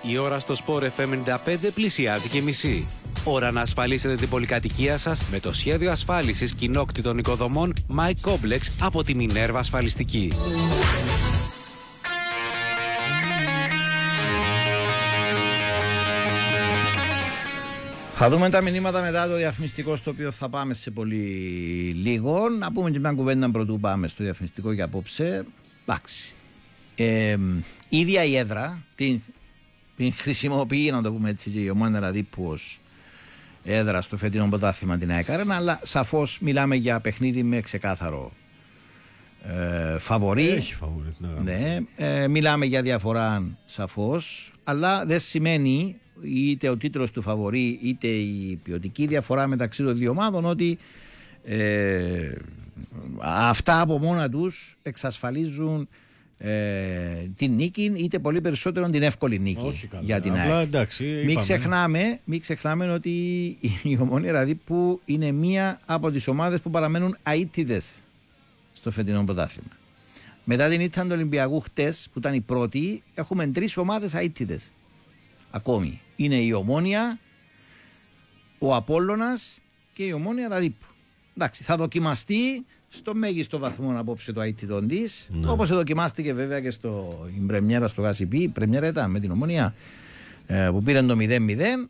Η ώρα στο Sport FM 95 πλησιάζει και μισή. Ώρα να ασφαλίσετε την πολυκατοικία σας με το σχέδιο ασφάλισης κοινόκτητων οικοδομών My Complex από τη Minerva Ασφαλιστική. Θα δούμε τα μηνύματα μετά το διαφημιστικό, στο οποίο θα πάμε σε πολύ λίγο. Να πούμε και μια κουβέντα πρωτού πάμε στο διαφημιστικό για απόψε. Εντάξει. Ίδια η έδρα την χρησιμοποιεί, να το πούμε έτσι, η Ομόνοια Ραδίππου ως έδρα στο φετινό πρωτάθλημα την ΑΕΚ Αρένα, αλλά σαφώς μιλάμε για παιχνίδι με ξεκάθαρο φαβορί. Έχει φαβορί, ναι. Μιλάμε για διαφορά σαφώς, αλλά δεν σημαίνει είτε ο τίτλος του φαβορί είτε η ποιοτική διαφορά μεταξύ των δύο ομάδων ότι αυτά από μόνα τους εξασφαλίζουν την νίκη, είτε πολύ περισσότερο την εύκολη νίκη για την ΑΕΚ. Μην ξεχνάμε ότι η Ομόνοια Ραδίππου είναι μία από τις ομάδες που παραμένουν αίτητες στο φετινό πρωτάθλημα. Μετά την ήττα του Ολυμπιακού χτες, που ήταν η πρώτη, έχουμε 3 ομάδες αίτητες ακόμη. Είναι η Ομόνοια, ο Απόλλωνας και η Ομόνοια Ραδίππου. Εντάξει, θα δοκιμαστεί στο μέγιστο βαθμό απόψε το αίτητον της, όπως δοκιμάστηκε βέβαια και στην πρεμιέρα στο ΓΑΣΥΠΗ. Πρεμιέρα ήταν με την Ομόνοια που πήραν το 0-0,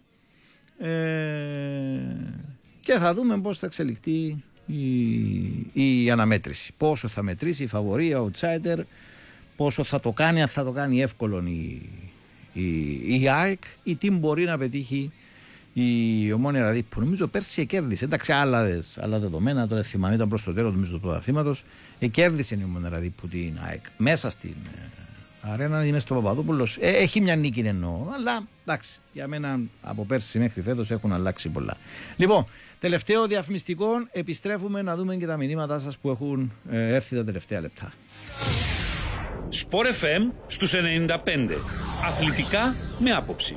και θα δούμε πώς θα εξελιχθεί η αναμέτρηση. Πόσο θα μετρήσει η φαβορία, ο outsider, πόσο θα το κάνει, αν θα το κάνει εύκολο η ΑΕΚ, ή τι μπορεί να πετύχει η Ομόνοια Ραδίππου. Νομίζω πέρσι κέρδισε. Εντάξει, άλλα δεδομένα, τώρα θυμάμαι, ήταν προς το τέλος νομίζω του πρωταθλήματος. Κέρδισε η Ομόνοια Ραδίππου την ΑΕΚ μέσα στην αρένα, είναι στο Παπαδόπουλος. Έχει μια νίκη εννοώ, αλλά εντάξει, για μένα από πέρσι μέχρι φέτος έχουν αλλάξει πολλά. Λοιπόν, τελευταίο διαφημιστικό, επιστρέφουμε να δούμε και τα μηνύματά σας που έχουν έρθει τα τελευταία λεπτά. Sport FM στους 95. Αθλητικά με άποψη.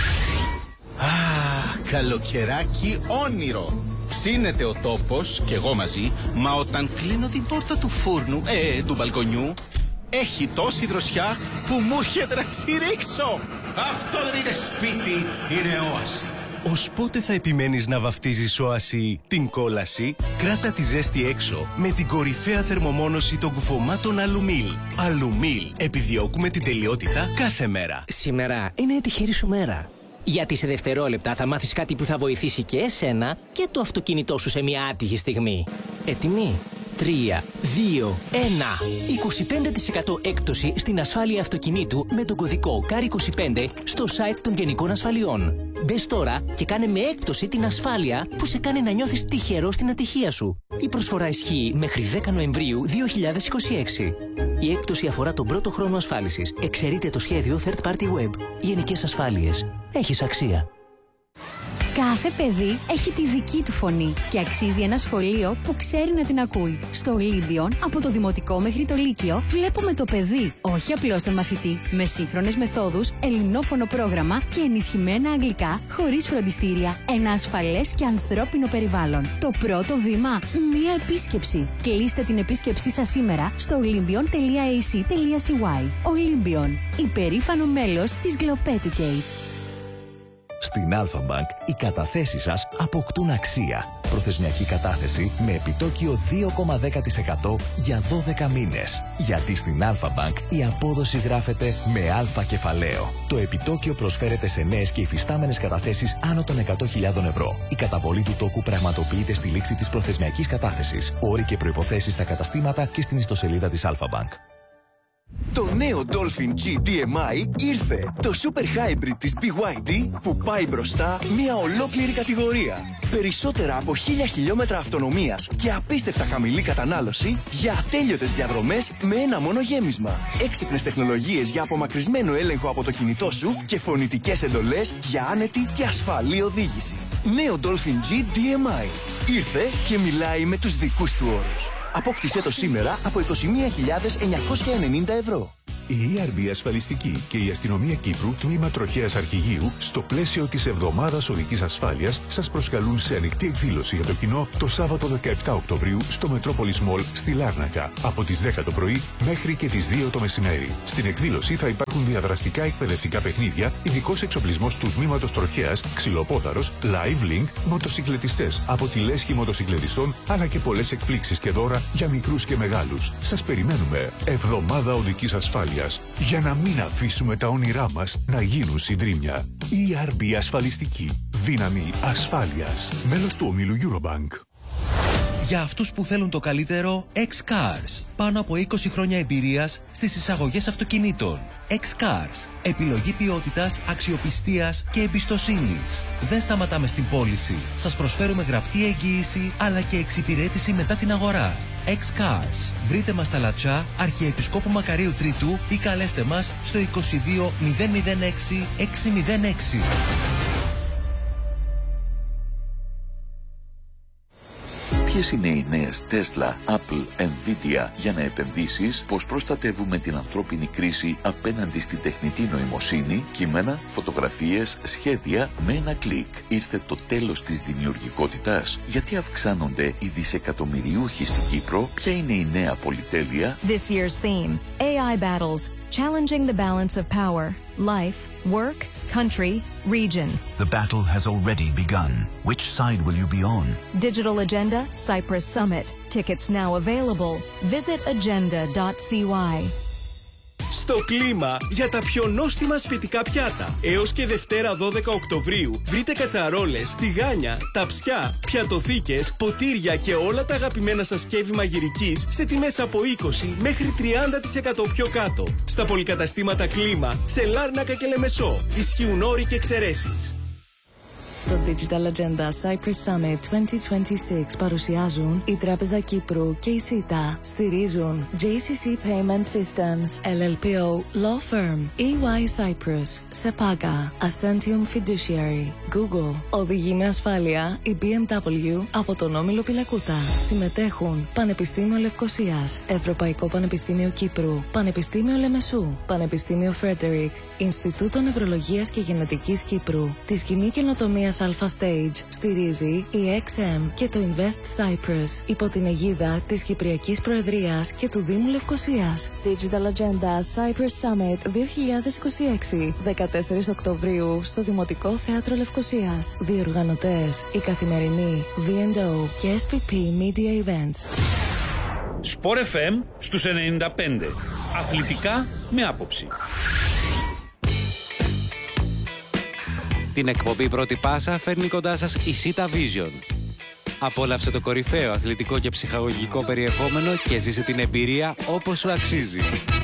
Καλοκαιράκι όνειρο. Ψήνεται ο τόπος και εγώ μαζί, μα όταν κλείνω την πόρτα του φούρνου, του μπαλκονιού, έχει τόση δροσιά που μου έρχεται να τσιρίξω. Αυτό δεν είναι σπίτι, είναι όαση. Ως πότε θα επιμένεις να βαφτίζεις όαση την κόλαση? Κράτα τη ζέστη έξω με την κορυφαία θερμομόνωση των κουφωμάτων Αλουμίλ. Αλουμίλ. Επιδιώκουμε την τελειότητα κάθε μέρα. Σήμερα είναι η τυχερή σου μέρα. Γιατί σε δευτερόλεπτα θα μάθεις κάτι που θα βοηθήσει και εσένα και το αυτοκίνητό σου σε μια άτυχη στιγμή. Έτοιμοι? 3, 2, 1. 25% έκπτωση στην ασφάλεια αυτοκινήτου με τον κωδικό CAR25 στο site των Γενικών Ασφαλιών. Μπες τώρα και κάνε με έκπτωση την ασφάλεια που σε κάνει να νιώθεις τυχερό στην ατυχία σου. Η προσφορά ισχύει μέχρι 10 Νοεμβρίου 2026. Η έκπτωση αφορά τον πρώτο χρόνο ασφάλισης. Εξαιρείται το σχέδιο Third Party Web. Γενικές Ασφάλειες. Έχεις αξία. Κάθε παιδί έχει τη δική του φωνή και αξίζει ένα σχολείο που ξέρει να την ακούει. Στο Ολύμπιον, από το δημοτικό μέχρι το λύκειο, βλέπουμε το παιδί, όχι απλώς τον μαθητή, με σύγχρονες μεθόδους, ελληνόφωνο πρόγραμμα και ενισχυμένα αγγλικά, χωρίς φροντιστήρια. Ένα ασφαλές και ανθρώπινο περιβάλλον. Το πρώτο βήμα, μία επίσκεψη. Κλείστε την επίσκεψή σας σήμερα στο olympion.ac.cy. Olympion, υπερήφανο μέλος της Globeducate. Στην Alpha Bank οι καταθέσεις σας αποκτούν αξία. Προθεσμιακή κατάθεση με επιτόκιο 2,10% για 12 μήνες. Γιατί στην Alpha Bank η απόδοση γράφεται με αλφα κεφαλαίο. Το επιτόκιο προσφέρεται σε νέες και υφιστάμενες καταθέσεις άνω των 100.000 ευρώ. Η καταβολή του τόκου πραγματοποιείται στη λήξη της προθεσμιακής κατάθεσης. Όροι και προϋποθέσεις στα καταστήματα και στην ιστοσελίδα της Alpha Bank. Το νέο Dolphin G DMI ήρθε. Το Super Hybrid της BYD που πάει μπροστά μια ολόκληρη κατηγορία. Περισσότερα από 1000 χιλιόμετρα αυτονομίας και απίστευτα χαμηλή κατανάλωση για ατέλειωτες διαδρομές με ένα μόνο γέμισμα. Έξυπνες τεχνολογίες για απομακρυσμένο έλεγχο από το κινητό σου και φωνητικές εντολές για άνετη και ασφαλή οδήγηση. Νέο Dolphin G DMI. Ήρθε και μιλάει με τους δικούς του όρους. Απόκτησέ το σήμερα από 21.990 ευρώ. Η ERB Ασφαλιστική και η Αστυνομία Κύπρου, τμήμα Τροχέας Αρχηγείου, στο πλαίσιο της Εβδομάδας Οδικής Ασφάλειας, σας προσκαλούν σε ανοιχτή εκδήλωση για το κοινό το Σάββατο 17 Οκτωβρίου στο Metropolis Mall στη Λάρνακα, από τις 10 το πρωί μέχρι και τις 2 το μεσημέρι. Στην εκδήλωση θα υπάρχουν διαδραστικά εκπαιδευτικά παιχνίδια, ειδικός εξοπλισμός του τμήματος Τροχέας, ξυλοπόδαρος, live link, μοτοσυκλετιστές από τη λέσχη μοτοσυκλετιστών, αλλά και πολλές εκπλήξεις και δώρα για μικρούς και μεγάλους. Σας περιμένουμε. Εβδομάδα Οδικής Ασφάλειας. Για να μην αφήσουμε τα όνειρά μας να γίνουν συντρίμμια. ERB Ασφαλιστική. Δύναμη ασφάλειας. Μέλος του ομίλου Eurobank. Για αυτούς που θέλουν το καλύτερο, X-Cars. Πάνω από 20 χρόνια εμπειρίας στις εισαγωγές αυτοκινήτων. X-Cars. Επιλογή ποιότητας, αξιοπιστίας και εμπιστοσύνης. Δεν σταματάμε στην πώληση. Σας προσφέρουμε γραπτή εγγύηση αλλά και εξυπηρέτηση μετά την αγορά. X-Cars. Βρείτε μας στα Λατσά, Αρχιεπισκόπου Μακαρίου Τρίτου ή καλέστε μας στο 22 006 606. Ποιες είναι οι νέες Tesla, Apple, Nvidia για να επενδύσεις, πώς προστατεύουμε την ανθρώπινη κρίση απέναντι στην τεχνητή νοημοσύνη, κείμενα, φωτογραφίες, σχέδια με ένα κλικ. Ήρθε το τέλος της δημιουργικότητας. Γιατί αυξάνονται οι δισεκατομμυριούχοι στην Κύπρο, ποια είναι η νέα πολυτέλεια? This year's theme, AI battles, challenging the balance of power, life, work, country, region. The battle has already begun. Which side will you be on? Digital Agenda, Cyprus Summit. Tickets now available. Visit agenda.cy. Στο κλίμα για τα πιο νόστιμα σπιτικά πιάτα. Έως και Δευτέρα 12 Οκτωβρίου βρείτε κατσαρόλες, τηγάνια, ταψιά, πιατοθήκες, ποτήρια και όλα τα αγαπημένα σας σκεύη μαγειρικής σε τιμές από 20 μέχρι 30% πιο κάτω. Στα πολυκαταστήματα Κλίμα, σε Λάρνακα και Λεμεσό. Ισχύουν όροι και εξαιρέσεις. Το Digital Agenda Cyprus Summit 2026 παρουσιάζουν η Τράπεζα Κύπρου και η ΣΥΤΑ. Στηρίζουν JCC Payment Systems, LLPO Law Firm, EY Cyprus, SEPAGA, Ascentium Fiduciary, Google. Οδηγεί με ασφάλεια η BMW από τον Όμιλο Πυλακούτα. Συμμετέχουν Πανεπιστήμιο Λευκωσίας, Ευρωπαϊκό Πανεπιστήμιο Κύπρου, Πανεπιστήμιο Λεμεσού, Πανεπιστήμιο Φρέντερικ, Ινστιτούτο Νευρολογίας και Γενετικής Κύπρου. Τη σκηνή καινοτομίας Alpha Stage στηρίζει η XM και το Invest Cyprus υπό την αιγίδα της Κυπριακής Προεδρίας και του Δήμου Λευκωσίας. Digital Agenda Cyprus Summit 2026, 14 Οκτωβρίου στο Δημοτικό Θέατρο Λευκωσίας. Διοργανωτές η Καθημερινή, V&O και SPP Media Events. Sport FM στους 95. Αθλητικά με άποψη. Την εκπομπή Πρώτη Πάσα φέρνει κοντά σας η Sita Vision. Απόλαυσε το κορυφαίο αθλητικό και ψυχαγωγικό περιεχόμενο και ζήσε την εμπειρία όπως σου αξίζει.